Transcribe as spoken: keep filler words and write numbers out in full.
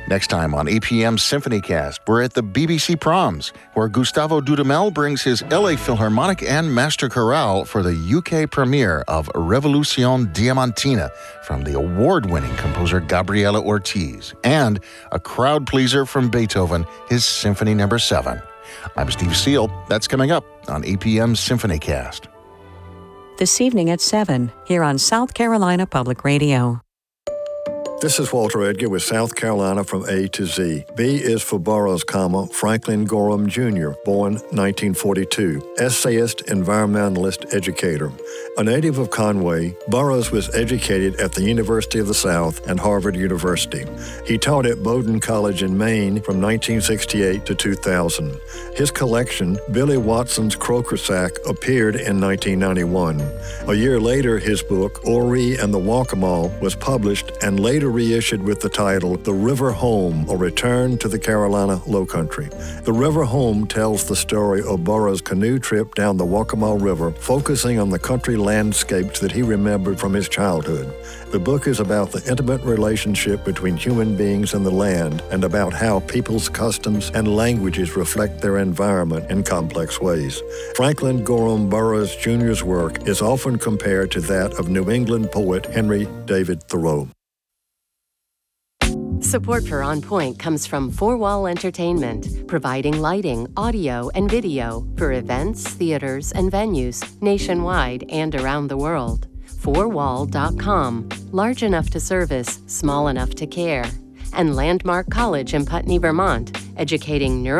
Next time on A P M SymphonyCast, we're at the B B C Proms, where Gustavo Dudamel brings his L A Philharmonic and Master Chorale for the U K premiere of Revolution Diamantina from the award-winning composer Gabriela Ortiz, and a crowd pleaser from Beethoven, his Symphony Number seven. I'm Steve Seal. That's coming up on A P M SymphonyCast. This evening at seven, here on South Carolina Public Radio. This is Walter Edgar with South Carolina from A to Z. B is for Burroughs, comma, Franklin Gorham Junior, born nineteen forty-two, essayist, environmentalist, educator. A native of Conway, Burroughs was educated at the University of the South and Harvard University. He taught at Bowdoin College in Maine from nineteen sixty-eight to two thousand. His collection, Billy Watson's Croaker Sack, appeared in nineteen ninety-one. A year later, his book, Ori and the Walkamal, was published and later reissued with the title The River Home, A Return to the Carolina Lowcountry. The River Home tells the story of Burroughs' canoe trip down the Walkamal River, focusing on the country landscapes that he remembered from his childhood. The book is about the intimate relationship between human beings and the land, and about how people's customs and languages reflect their environment in complex ways. Franklin Gorham Burroughs Junior's work is often compared to that of New England poet Henry David Thoreau. Support for On Point comes from Four Wall Entertainment, providing lighting, audio, and video for events, theaters, and venues nationwide and around the world. four wall dot com, large enough to service, small enough to care. And Landmark College in Putney, Vermont, educating neuro